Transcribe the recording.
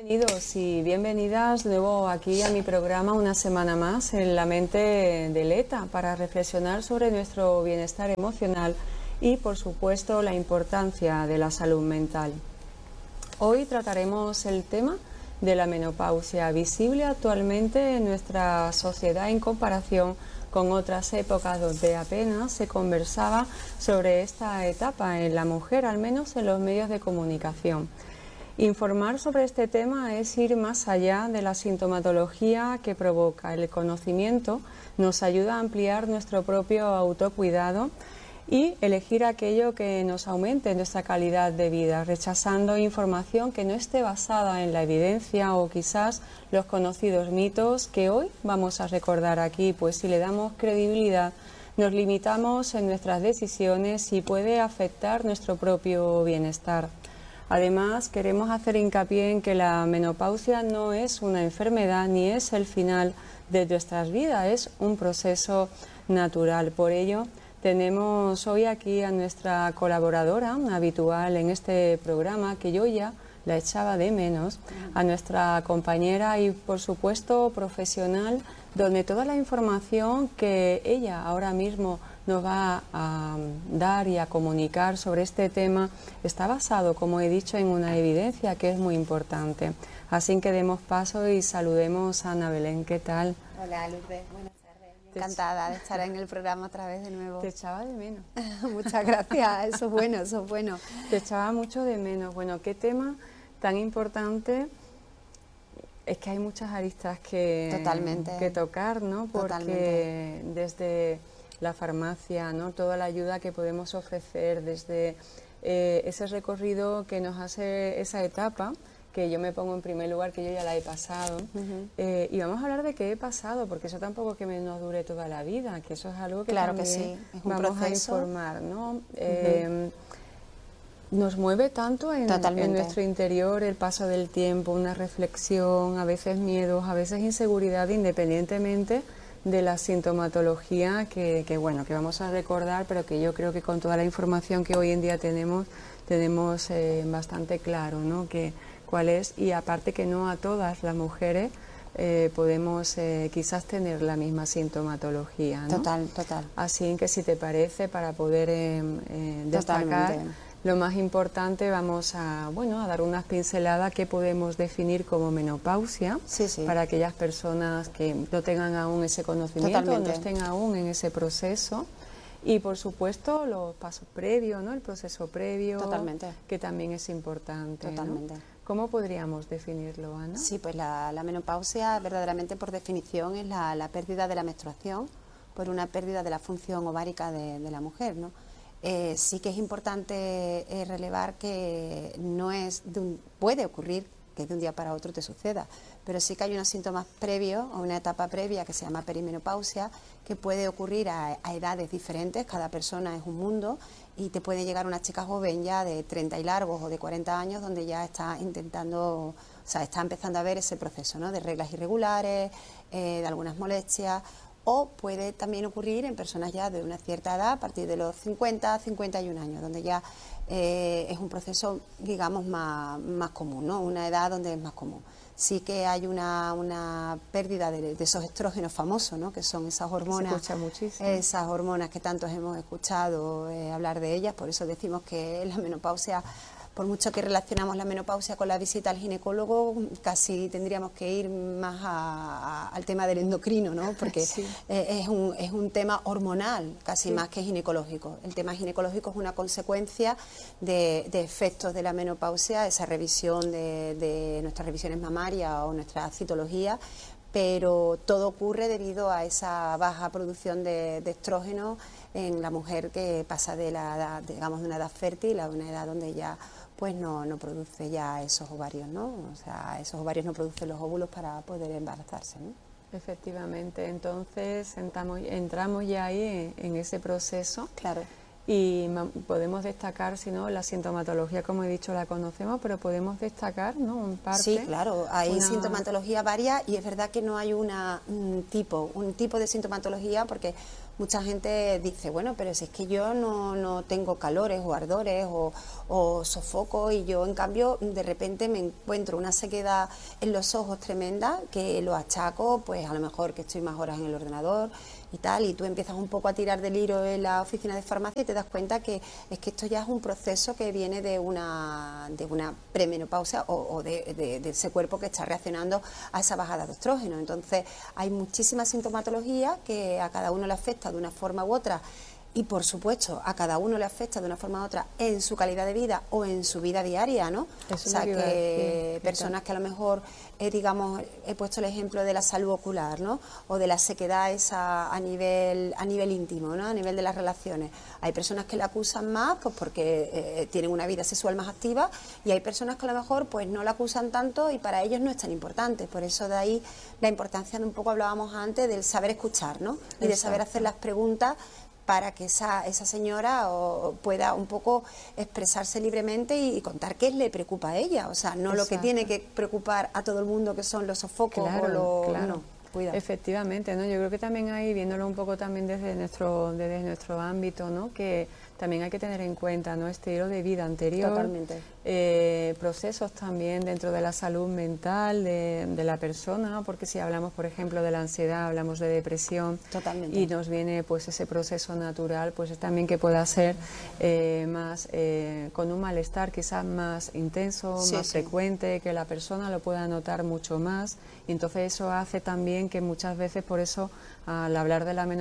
Bienvenidos y bienvenidas de nuevo aquí a mi programa una semana más en La Mente de Leta para reflexionar sobre nuestro bienestar emocional y por supuesto la importancia de la salud mental. Hoy trataremos el tema de la menopausia, visible actualmente en nuestra sociedad en comparación con otras épocas donde apenas se conversaba sobre esta etapa en la mujer, al menos en los medios de comunicación. Informar sobre este tema es ir más allá de la sintomatología que provoca. El conocimiento nos ayuda a ampliar nuestro propio autocuidado y elegir aquello que nos aumente nuestra calidad de vida, rechazando información que no esté basada en la evidencia o quizás los conocidos mitos que hoy vamos a recordar aquí, pues si le damos credibilidad nos limitamos en nuestras decisiones y puede afectar nuestro propio bienestar. Además, queremos hacer hincapié en que la menopausia no es una enfermedad ni es el final de nuestras vidas, es un proceso natural. Por ello, tenemos hoy aquí a nuestra colaboradora habitual en este programa, que yo ya la echaba de menos, a nuestra compañera y, por supuesto, profesional, donde toda la información que ella ahora mismo nos va a dar y a comunicar sobre este tema está basado, como he dicho, en una evidencia que es muy importante. Así que demos paso y saludemos a Ana Belén. ¿Qué tal? Hola, Lourdes. Buenas tardes. Encantada de estar en el programa otra vez de nuevo. Te echaba de menos. Muchas gracias. Eso es bueno, eso es bueno. Te echaba mucho de menos. Bueno, qué tema tan importante. Es que hay muchas aristas que tocar, ¿no? Porque totalmente. Desde la farmacia, ¿no? Toda la ayuda que podemos ofrecer, desde ese recorrido que nos hace esa etapa, que yo me pongo en primer lugar, que yo ya la he pasado, y vamos a hablar de qué he pasado, porque eso tampoco que nos dure toda la vida, que eso es algo que claro también que sí. Es un vamos proceso. a informar, ¿no? Nos mueve tanto en nuestro interior el paso del tiempo, una reflexión, a veces miedos, a veces inseguridad, independientemente de la sintomatología que vamos a recordar, pero que yo creo que con toda la información que hoy en día tenemos bastante claro, ¿no? Cuál es, y aparte que no a todas las mujeres podemos quizás tener la misma sintomatología, ¿no? Total. Así que si te parece, para poder destacar lo más importante, vamos a dar unas pinceladas que podemos definir como menopausia, para aquellas personas que no tengan aún ese conocimiento, no estén aún en ese proceso. Y por supuesto los pasos previos, ¿no? El proceso previo, que también es importante, ¿no? ¿Cómo podríamos definirlo, Ana? Sí, pues la menopausia verdaderamente por definición es la pérdida de la menstruación por una pérdida de la función ovárica de la mujer, ¿no? Sí que es importante relevar que no es puede ocurrir que de un día para otro te suceda, pero sí que hay unos síntomas previos o una etapa previa que se llama perimenopausia, que puede ocurrir a edades diferentes. Cada persona es un mundo y te puede llegar una chica joven ya de 30 y largos o de 40 años donde ya está está empezando a ver ese proceso, ¿no? De reglas irregulares, de algunas molestias. O puede también ocurrir en personas ya de una cierta edad, a partir de los 50, 51 años, donde ya es un proceso, digamos, más común, ¿no? Una edad donde es más común. Sí que hay una pérdida de esos estrógenos famosos, ¿no? Que son esas hormonas. Se escucha muchísimo. Esas hormonas que tantos hemos escuchado hablar de ellas, por eso decimos que la menopausia, por mucho que relacionamos la menopausia con la visita al ginecólogo, casi tendríamos que ir más al tema del endocrino, ¿no? Porque es un tema hormonal, casi más que ginecológico. El tema ginecológico es una consecuencia de efectos de la menopausia, esa revisión de nuestras revisiones mamarias o nuestra citología, pero todo ocurre debido a esa baja producción de estrógeno en la mujer que pasa de la edad, digamos, de una edad fértil a una edad donde ya pues no produce ya esos ovarios, ¿no? O sea, esos ovarios no producen los óvulos para poder embarazarse, ¿no? Efectivamente, entonces entramos ya ahí en ese proceso. Claro. Y podemos destacar, si no, la sintomatología, como he dicho, la conocemos, pero podemos destacar, ¿no? En parte. Sí, claro, hay sintomatología varias y es verdad que no hay un tipo de sintomatología, porque mucha gente dice, bueno, pero si es que yo no tengo calores o ardores o sofoco, y yo en cambio de repente me encuentro una sequedad en los ojos tremenda que lo achaco pues a lo mejor que estoy más horas en el ordenador y tal, y tú empiezas un poco a tirar del hilo en la oficina de farmacia y te das cuenta que es que esto ya es un proceso que viene de una premenopausia o de ese cuerpo que está reaccionando a esa bajada de estrógeno. Entonces hay muchísima sintomatología que a cada uno le afecta de una forma u otra, y por supuesto a cada uno le afecta de una forma u otra en su calidad de vida o en su vida diaria, ¿no? Eso O sea, me iba a que decir, personas que a lo mejor, digamos, he puesto el ejemplo de la salud ocular, ¿no? O de la sequedad esa a nivel íntimo, ¿no? A nivel de las relaciones. Hay personas que la acusan más pues porque tienen una vida sexual más activa, y hay personas que a lo mejor pues no la acusan tanto y para ellos no es tan importante. Por eso de ahí la importancia de un poco hablábamos antes del saber escuchar, ¿no? Y de saber hacer las preguntas para que esa señora pueda un poco expresarse libremente y contar qué le preocupa a ella. O sea, no lo que tiene que preocupar a todo el mundo, que son los sofocos claro. No, cuidado. Efectivamente, ¿no? Yo creo que también ahí, viéndolo un poco también desde nuestro ámbito, ¿no? Que también hay que tener en cuenta, ¿no? Estilo de vida anterior. Totalmente. Procesos también dentro de la salud mental de la persona, ¿no? Porque si hablamos, por ejemplo, de la ansiedad, hablamos de depresión. Totalmente. Y nos viene pues ese proceso natural, pues es también que pueda ser más con un malestar quizás más intenso, más frecuente, que la persona lo pueda notar mucho más, y entonces eso hace también que muchas veces, por eso al hablar de la menopausia,